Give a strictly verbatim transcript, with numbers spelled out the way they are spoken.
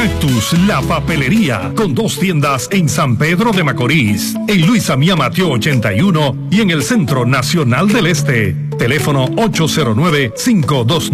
Cactus, la papelería, con dos tiendas en San Pedro de Macorís, en Luis Amía Mateo ochenta y uno y en el Centro Nacional del Este. Teléfono ocho cero nueve, cinco dos nueve